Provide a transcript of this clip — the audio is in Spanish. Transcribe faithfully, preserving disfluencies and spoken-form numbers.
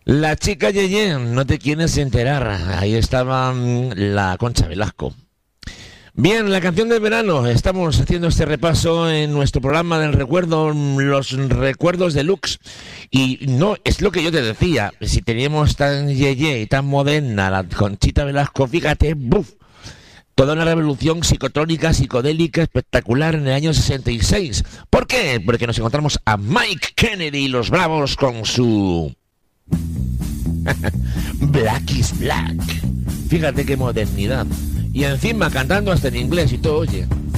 La chica Yeye, no te quieres enterar. Ahí estaba la Concha Velasco. Bien, la canción del verano. Estamos haciendo este repaso en nuestro programa del recuerdo, los recuerdos deluxe. Y no, es lo que yo te decía. Si teníamos tan Yeye y tan moderna la Conchita Velasco, fíjate, ¡buf! Toda una revolución psicotrónica, psicodélica, espectacular en el año sesenta y seis. ¿Por qué? Porque nos encontramos a Mike Kennedy y los Bravos con su... Black is Black. Fíjate qué modernidad. Y encima cantando hasta en inglés y todo, oye.